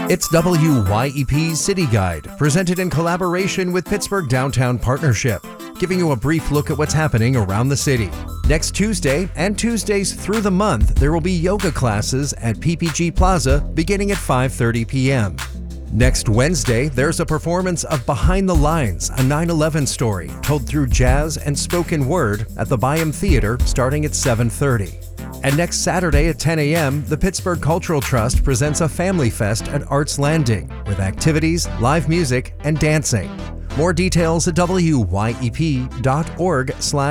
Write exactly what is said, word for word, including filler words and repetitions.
It's W Y E P's City Guide, presented in collaboration with Pittsburgh Downtown Partnership, giving you a brief look at what's happening around the city. Next Tuesday and Tuesdays through the month, there will be yoga classes at P P G Plaza beginning at five thirty p.m. Next Wednesday, there's a performance of Behind the Lines, a nine eleven story told through jazz and spoken word at the Byham Theater starting at seven thirty. And next Saturday at ten a.m., the Pittsburgh Cultural Trust presents a family fest at Arts Landing with activities, live music, and dancing. More details at W Y E P dot org slash